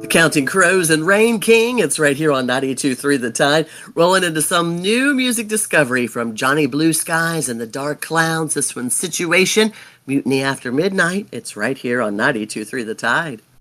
Counting Crows and Rain King. It's right here on 92.3 The Tide. Rolling into some new music discovery from Johnny Blue Skies and the Dark Clouds. This one's Situation, Mutiny After Midnight. It's right here on 92.3 The Tide.